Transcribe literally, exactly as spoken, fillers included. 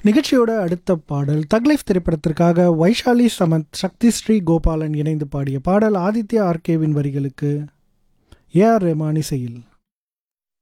நிகழ்ச்சியோட அடுத்த பாடல் தக்லைஃப் திரைப்படத்திற்காக வைஷாலி சமந்த், சக்தி ஸ்ரீ கோபாலன் இணைந்து பாடிய பாடல். ஆதித்யா ஆர்கேவின் வரிகளுக்கு ஏ ஆர் ரெஹ்மான் இசையில்.